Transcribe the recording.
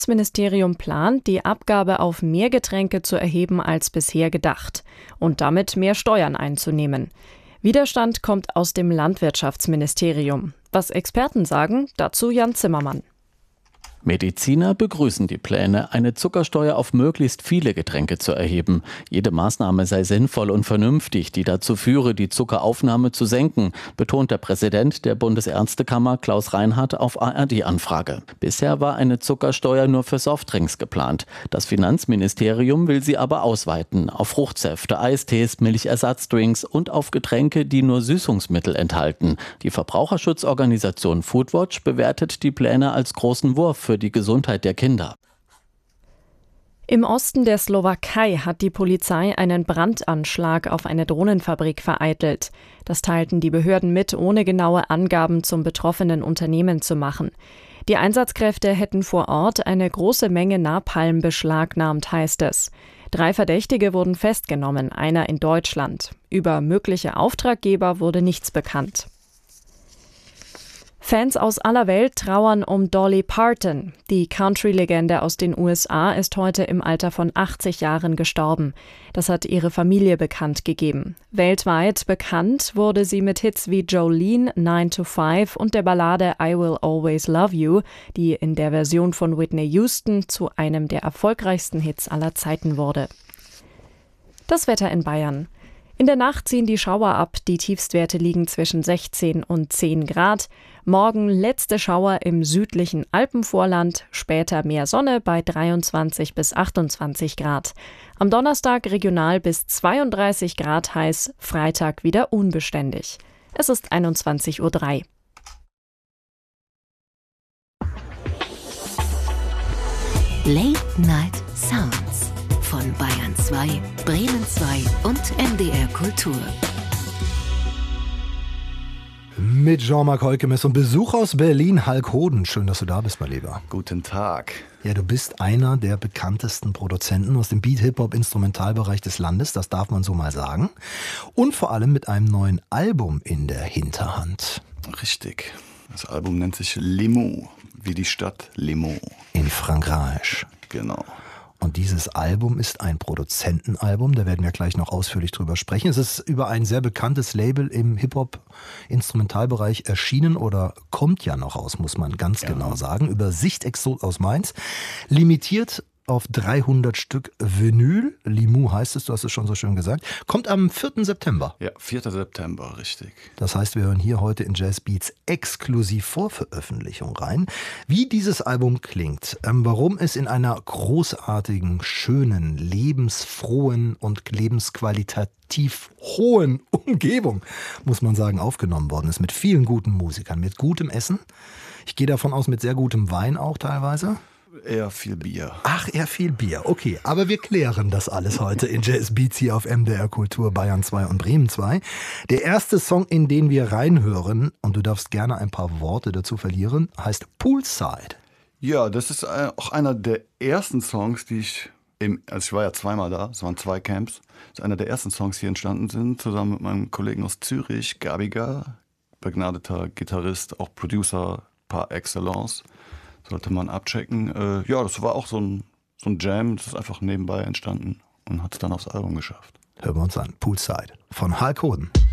Das Ministerium plant, die Abgabe auf mehr Getränke zu erheben als bisher gedacht und damit mehr Steuern einzunehmen. Widerstand kommt aus dem Landwirtschaftsministerium. Was Experten sagen, dazu Jan Zimmermann. Mediziner begrüßen die Pläne, eine Zuckersteuer auf möglichst viele Getränke zu erheben. Jede Maßnahme sei sinnvoll und vernünftig, die dazu führe, die Zuckeraufnahme zu senken, betont der Präsident der Bundesärztekammer Klaus Reinhardt auf ARD-Anfrage. Bisher war eine Zuckersteuer nur für Softdrinks geplant. Das Finanzministerium will sie aber ausweiten auf Fruchtsäfte, Eistees, Milchersatzdrinks und auf Getränke, die nur Süßungsmittel enthalten. Die Verbraucherschutzorganisation Foodwatch bewertet die Pläne als großen Wurf für die Gesundheit der Kinder. Im Osten der Slowakei hat die Polizei einen Brandanschlag auf eine Drohnenfabrik vereitelt. Das teilten die Behörden mit, ohne genaue Angaben zum betroffenen Unternehmen zu machen. Die Einsatzkräfte hätten vor Ort eine große Menge Napalm beschlagnahmt, heißt es. 3 Verdächtige wurden festgenommen, einer in Deutschland. Über mögliche Auftraggeber wurde nichts bekannt. Fans aus aller Welt trauern um Dolly Parton. Die Country-Legende aus den USA ist heute im Alter von 80 Jahren gestorben. Das hat ihre Familie bekannt gegeben. Weltweit bekannt wurde sie mit Hits wie Jolene, 9 to 5 und der Ballade I Will Always Love You, die in der Version von Whitney Houston zu einem der erfolgreichsten Hits aller Zeiten wurde. Das Wetter in Bayern. In der Nacht ziehen die Schauer ab, die Tiefstwerte liegen zwischen 16 und 10 Grad. Morgen letzte Schauer im südlichen Alpenvorland, später mehr Sonne bei 23 bis 28 Grad. Am Donnerstag regional bis 32 Grad heiß, Freitag wieder unbeständig. Es ist 21:03 Uhr. Late Night Sounds von Bayern 2, Bremen 2 und NDR Kultur. Mit Jean-Marc Heukemes und Besuch aus Berlin, Hulk Hoden. Schön, dass du da bist, mein Lieber. Guten Tag. Ja, du bist einer der bekanntesten Produzenten aus dem Beat-Hip-Hop-Instrumentalbereich des Landes, das darf man so mal sagen. Und vor allem mit einem neuen Album in der Hinterhand. Richtig. Das Album nennt sich Limoux, wie die Stadt Limoux. In Frankreich. Genau. Und dieses Album ist ein Produzentenalbum, da werden wir gleich noch ausführlich drüber sprechen. Es ist über ein sehr bekanntes Label im Hip-Hop-Instrumentalbereich erschienen oder kommt ja noch raus, muss man ganz genau sagen. Über Sichtexot aus Mainz, limitiert auf 300 Stück Vinyl. Limoux heißt es, du hast es schon so schön gesagt. Kommt am 4. September. Ja, 4. September, richtig. Das heißt, wir hören hier heute in Jazz Beats exklusiv Vorveröffentlichung rein. Wie dieses Album klingt, warum es in einer großartigen, schönen, lebensfrohen und lebensqualitativ hohen Umgebung, muss man sagen, aufgenommen worden ist. Mit vielen guten Musikern, mit gutem Essen. Ich gehe davon aus, mit sehr gutem Wein auch teilweise. Eher viel Bier. Ach, eher viel Bier. Okay, aber wir klären das alles heute in Jazz Beats hier auf MDR Kultur Bayern 2 und Bremen 2. Der erste Song, in den wir reinhören, und du darfst gerne ein paar Worte dazu verlieren, heißt Poolside. Ja, das ist auch einer der ersten Songs, die ich, also ich war ja zweimal da, es waren 2 Camps, das ist einer der ersten Songs, die entstanden sind, zusammen mit meinem Kollegen aus Zürich, Gabiga, begnadeter Gitarrist, auch Producer par excellence. Sollte man abchecken. Ja, das war auch so ein Jam, das ist einfach nebenbei entstanden und hat es dann aufs Album geschafft. Hören wir uns an. Poolside von Hulk Hoden.